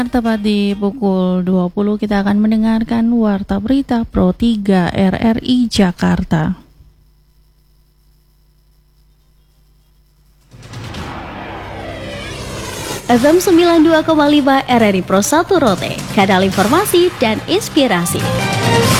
Tepat di pukul 20 kita akan mendengarkan Warta Berita Pro 3 RRI Jakarta. FM 92,5 RRI Pro 1 Rote, kanal informasi dan inspirasi.